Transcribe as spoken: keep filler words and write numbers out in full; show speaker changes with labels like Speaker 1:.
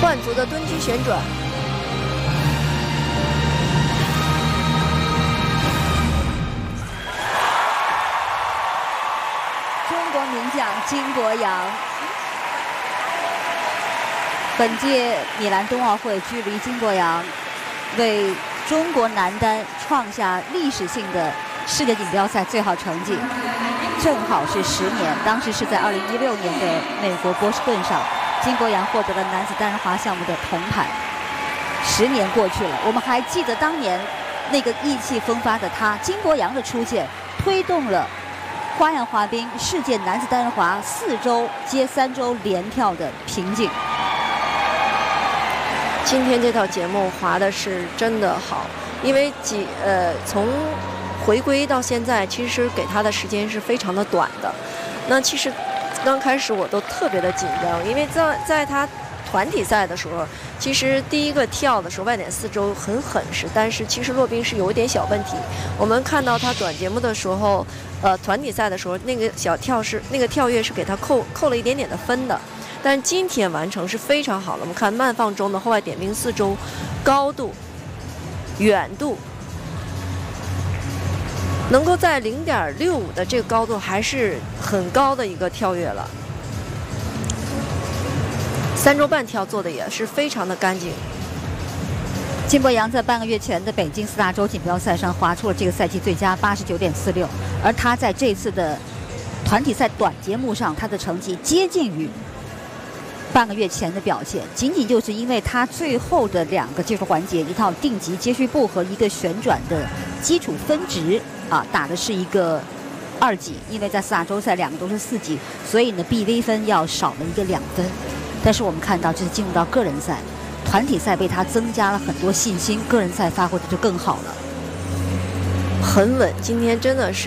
Speaker 1: 段足的蹲居旋转。
Speaker 2: 中国名将金国阳，本届米兰冬奥会距离金国阳为中国男单创下历史性的世界锦标赛最好成绩，正好是十年。当时是在二零一六年的美国波士顿上，金国阳获得了男子单人滑项目的铜牌。十年过去了，我们还记得当年那个意气风发的他，金国阳的出现，推动了花样滑冰世界男子单人滑四周接三周连跳的瓶颈。
Speaker 1: 今天这套节目滑的是真的好，因为几呃从回归到现在，其实给他的时间是非常的短的。那其实刚开始我都特别的紧张，因为在在他团体赛的时候，其实第一个跳的时候外点四周很狠实，但是其实洛宾是有一点小问题。我们看到他短节目的时候，呃，团体赛的时候那个小跳是那个跳跃是给他扣扣了一点点的分的。但是今天完成是非常好的。我们看慢放中的后外点冰四周，高度、远度，能够在零点六五的这个高度还是很高的一个跳跃了。三周半跳做的也是非常的干净。
Speaker 2: 金国阳在半个月前的北京四大洲锦标赛上滑出了这个赛季最佳八十九点四六，而他在这次的团体赛短节目上，他的成绩接近于半个月前的表现，仅仅就是因为他最后的两个技术环节，一套定级接续步和一个旋转的基础分值啊，打的是一个二级，因为在四大洲赛两个都是四级，所以呢 B V 分要少了一个两分。但是我们看到，这是进入到个人赛，团体赛被他增加了很多信心，个人赛发挥的就更好了，
Speaker 1: 很稳。今天真的是。